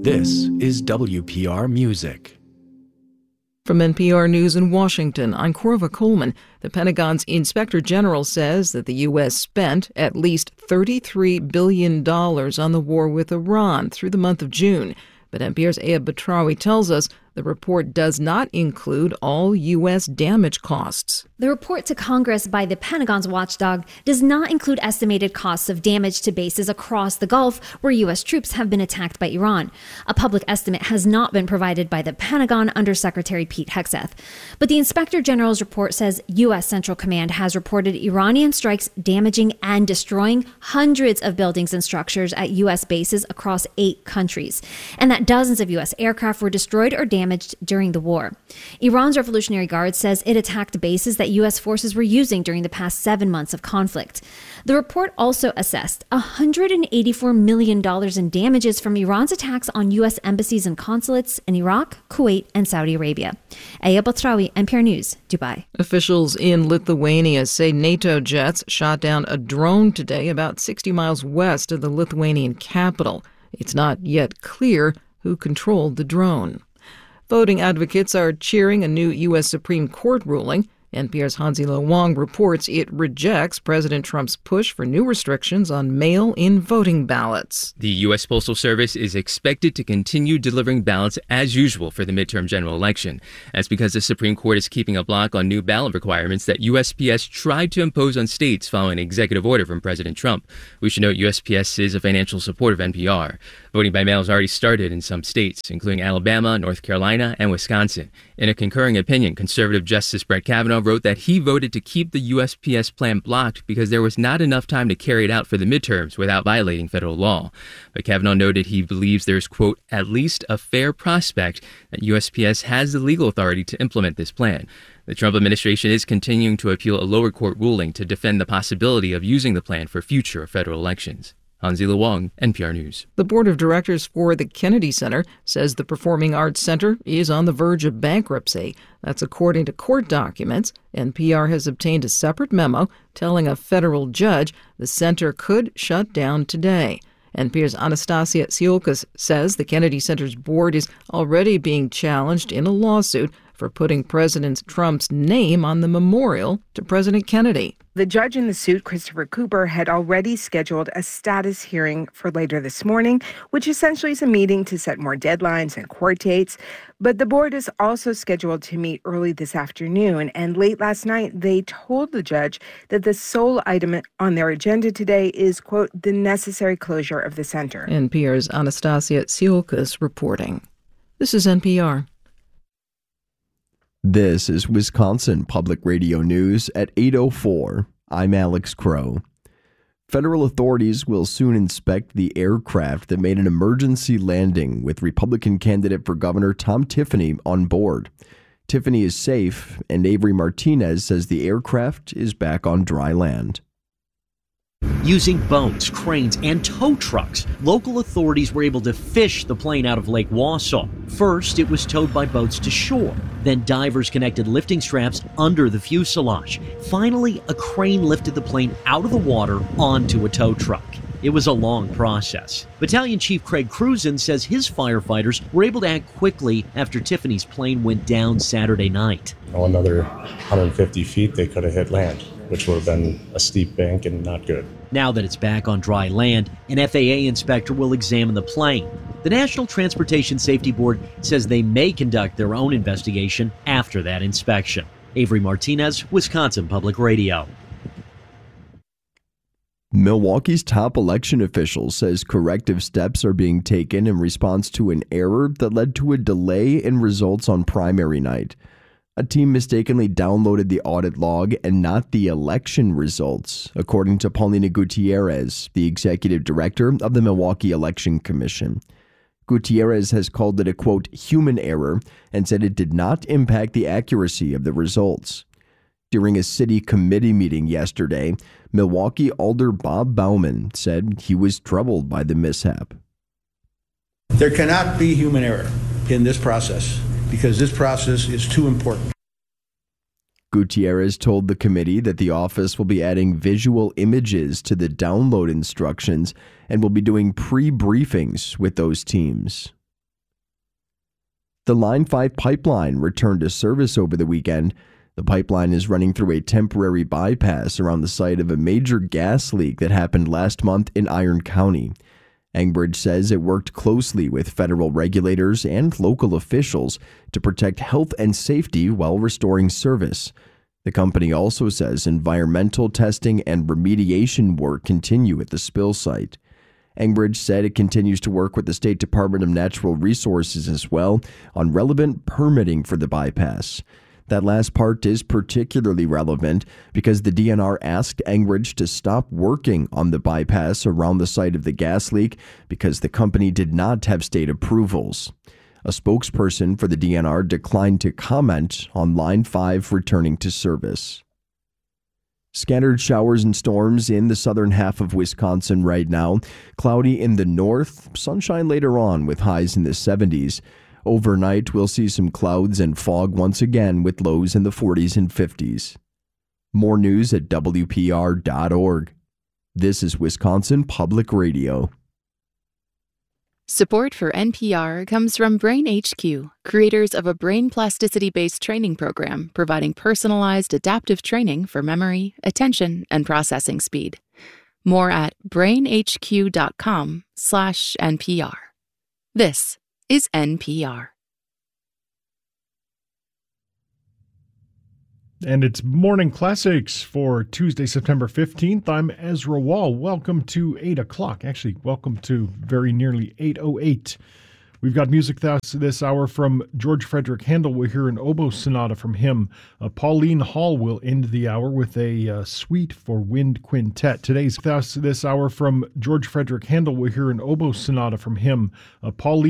This is WPR Music. From NPR News in Washington, I'm Corva Coleman. The Pentagon's Inspector General says that the U.S. spent at least $33 billion on the war with Iran through the month of June. But NPR's Ayab Batrawi tells us the report does not include all U.S. damage costs. The report to Congress by the Pentagon's watchdog does not include estimated costs of damage to bases across the Gulf where U.S. troops have been attacked by Iran. A public estimate has not been provided by the Pentagon Undersecretary Pete Hegseth. But the Inspector General's report says U.S. Central Command has reported Iranian strikes damaging and destroying hundreds of buildings and structures at U.S. bases across 8 countries, and that dozens of U.S. aircraft were destroyed or damaged during the war. Iran's Revolutionary Guard says it attacked bases that U.S. forces were using during the past 7 months of conflict. The report also assessed $184 million in damages from Iran's attacks on U.S. embassies and consulates in Iraq, Kuwait, and Saudi Arabia. Ayab Batrawi, NPR News, Dubai. Officials in Lithuania say NATO jets shot down a drone today about 60 miles west of the Lithuanian capital. It's not yet clear who controlled the drone. Voting advocates are cheering a new U.S. Supreme Court ruling. NPR's Hanzilo Wong reports it rejects President Trump's push for new restrictions on mail-in voting ballots. The U.S. Postal Service is expected to continue delivering ballots as usual for the midterm general election. That's because the Supreme Court is keeping a block on new ballot requirements that USPS tried to impose on states following an executive order from President Trump. We should note USPS is a financial supporter of NPR. Voting by mail has already started in some states, including Alabama, North Carolina, and Wisconsin. In a concurring opinion, conservative Justice Brett Kavanaugh wrote that he voted to keep the USPS plan blocked because there was not enough time to carry it out for the midterms without violating federal law. But Kavanaugh noted he believes there's, quote, at least a fair prospect that USPS has the legal authority to implement this plan. The Trump administration is continuing to appeal a lower court ruling to defend the possibility of using the plan for future federal elections. Hanzilo Wong, NPR News. The board of directors for the Kennedy Center says the Performing Arts Center is on the verge of bankruptcy. That's according to court documents. NPR has obtained a separate memo telling a federal judge the center could shut down today. NPR's Anastasia Tsiolkas says the Kennedy Center's board is already being challenged in a lawsuit for putting President Trump's name on the memorial to President Kennedy. The judge in the suit, Christopher Cooper, had already scheduled a status hearing for later this morning, which essentially is a meeting to set more deadlines and court dates. But the board is also scheduled to meet early this afternoon. And late last night, they told the judge that the sole item on their agenda today is, quote, the necessary closure of the center. NPR's Anastasia Tsiolkas reporting. This is NPR. This is Wisconsin Public Radio News at 8:04. I'm Alex Crow. Federal authorities will soon inspect the aircraft that made an emergency landing with Republican candidate for governor Tom Tiffany on board. Tiffany is safe, and Avery Martinez says the aircraft is back on dry land. Using boats, cranes, and tow trucks, local authorities were able to fish the plane out of Lake Wausau. First, it was towed by boats to shore. Then divers connected lifting straps under the fuselage. Finally, a crane lifted the plane out of the water onto a tow truck. It was a long process. Battalion Chief Craig Cruzen says his firefighters were able to act quickly after Tiffany's plane went down Saturday night. Another 150 feet, they could have hit land, which would have been a steep bank and not good. Now that it's back on dry land, an FAA inspector will examine the plane. The National Transportation Safety Board says they may conduct their own investigation after that inspection. Avery Martinez, Wisconsin Public Radio. Milwaukee's top election official says corrective steps are being taken in response to an error that led to a delay in results on primary night. A team mistakenly downloaded the audit log and not the election results, according to Paulina Gutierrez, the executive director of the Milwaukee Election Commission. Gutierrez has called it a, quote, human error and said it did not impact the accuracy of the results. During a city committee meeting yesterday, Milwaukee Alder Bob Bauman said he was troubled by the mishap. There cannot be human error in this process because this process is too important. Gutierrez told the committee that the office will be adding visual images to the download instructions and will be doing pre-briefings with those teams. The Line 5 pipeline returned to service over the weekend. The pipeline is running through a temporary bypass around the site of a major gas leak that happened last month in Iron County. Enbridge says it worked closely with federal regulators and local officials to protect health and safety while restoring service. The company also says environmental testing and remediation work continue at the spill site. Enbridge said it continues to work with the State Department of Natural Resources as well on relevant permitting for the bypass. That last part is particularly relevant because the DNR asked Enbridge to stop working on the bypass around the site of the gas leak because the company did not have state approvals. A spokesperson for the DNR declined to comment on Line 5 returning to service. Scattered showers and storms in the southern half of Wisconsin right now. Cloudy in the north, sunshine later on with highs in the 70s. Overnight, we'll see some clouds and fog once again with lows in the 40s and 50s. More news at WPR.org. This is Wisconsin Public Radio. Support for NPR comes from Brain HQ, creators of a brain plasticity-based training program providing personalized adaptive training for memory, attention, and processing speed. More at brainhq.com/NPR. This is NPR. And it's Morning Classics for Tuesday, September 15th. I'm Ezra Wall. Welcome to 8 o'clock. Actually, welcome to very nearly 8:08. We've got music this hour from George Frederick Handel. We'll hear an oboe sonata from him. Pauline Hall will end the hour with a suite for wind quintet. Today's this hour from George Frederick Handel. We'll hear an oboe sonata from him. Pauline